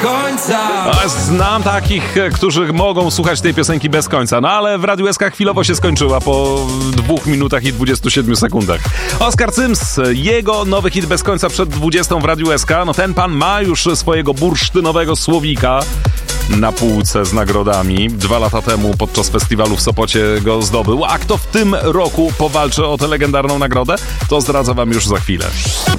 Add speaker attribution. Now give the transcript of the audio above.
Speaker 1: Znam takich, którzy mogą słuchać tej piosenki bez końca, no ale w Radiu SK chwilowo się skończyła po 2 minutach i 27 sekundach. Oskar Cyms, jego nowy hit bez końca przed 20 w Radiu SK, no ten pan ma już swojego bursztynowego słowika na półce z nagrodami. 2 lata temu podczas festiwalu w Sopocie go zdobył. A kto w tym roku powalczy o tę legendarną nagrodę? To zdradzę wam już za chwilę.